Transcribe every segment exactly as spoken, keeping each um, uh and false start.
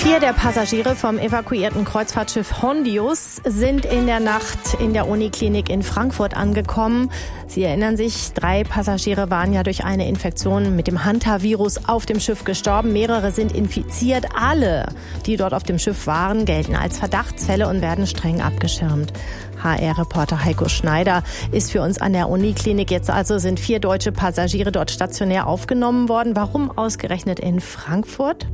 Vier der Passagiere vom evakuierten Kreuzfahrtschiff Hondius sind in der Nacht in der Uniklinik in Frankfurt angekommen. Sie erinnern sich, drei Passagiere waren ja durch eine Infektion mit dem Hantavirus auf dem Schiff gestorben. Mehrere sind infiziert. Alle, die dort auf dem Schiff waren, gelten als Verdachtsfälle und werden streng abgeschirmt. H R-Reporter Heiko Schneider ist für uns an der Uniklinik. Jetzt also sind vier deutsche Passagiere dort stationär aufgenommen worden. Warum ausgerechnet in Frankfurt?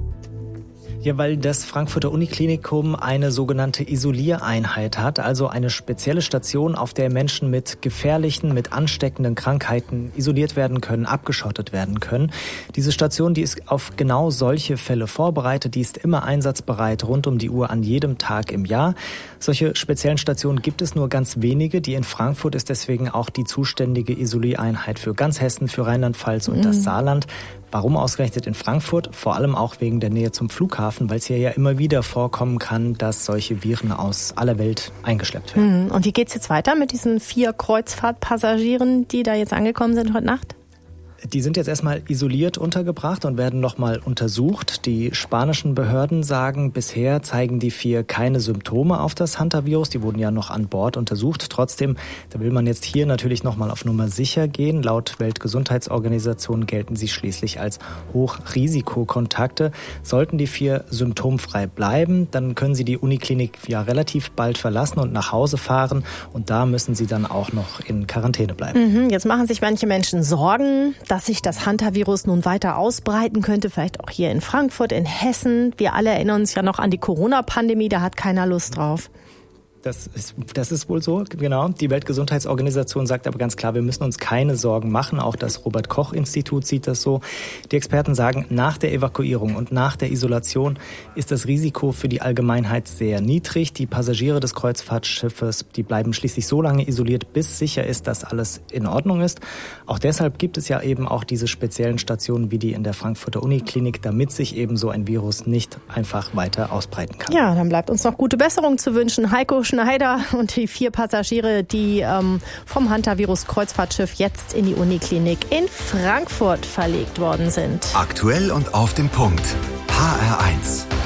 Ja, weil das Frankfurter Uniklinikum eine sogenannte Isoliereinheit hat, also eine spezielle Station, auf der Menschen mit gefährlichen, mit ansteckenden Krankheiten isoliert werden können, abgeschottet werden können. Diese Station, die ist auf genau solche Fälle vorbereitet, die ist immer einsatzbereit, rund um die Uhr an jedem Tag im Jahr. Solche speziellen Stationen gibt es nur ganz wenige. Die in Frankfurt ist deswegen auch die zuständige Isoliereinheit für ganz Hessen, für Rheinland-Pfalz und mhm. das Saarland. Warum ausgerechnet in Frankfurt? Vor allem auch wegen der Nähe zum Flughafen, weil es hier ja immer wieder vorkommen kann, dass solche Viren aus aller Welt eingeschleppt werden. Und wie geht's jetzt weiter mit diesen vier Kreuzfahrtpassagieren, die da jetzt angekommen sind heute Nacht? Die sind jetzt erstmal isoliert untergebracht und werden nochmal untersucht. Die spanischen Behörden sagen, bisher zeigen die vier keine Symptome auf das Hantavirus. Die wurden ja noch an Bord untersucht. Trotzdem, da will man jetzt hier natürlich nochmal auf Nummer sicher gehen. Laut Weltgesundheitsorganisation gelten sie schließlich als Hochrisikokontakte. Sollten die vier symptomfrei bleiben, dann können sie die Uniklinik ja relativ bald verlassen und nach Hause fahren. Und da müssen sie dann auch noch in Quarantäne bleiben. Mhm, jetzt machen sich manche Menschen Sorgen, dass sich das Hantavirus nun weiter ausbreiten könnte, vielleicht auch hier in Frankfurt, in Hessen. Wir alle erinnern uns ja noch an die Corona-Pandemie, da hat keiner Lust drauf. Das ist, das ist wohl so, genau. Die Weltgesundheitsorganisation sagt aber ganz klar, wir müssen uns keine Sorgen machen. Auch das Robert-Koch-Institut sieht das so. Die Experten sagen, nach der Evakuierung und nach der Isolation ist das Risiko für die Allgemeinheit sehr niedrig. Die Passagiere des Kreuzfahrtschiffes, die bleiben schließlich so lange isoliert, bis sicher ist, dass alles in Ordnung ist. Auch deshalb gibt es ja eben auch diese speziellen Stationen wie die in der Frankfurter Uniklinik, damit sich eben so ein Virus nicht einfach weiter ausbreiten kann. Ja, dann bleibt uns noch gute Besserung zu wünschen. Heiko Schneider und die vier Passagiere, die ähm, vom Hantavirus-Kreuzfahrtschiff jetzt in die Uniklinik in Frankfurt verlegt worden sind. Aktuell und auf den Punkt. H R eins.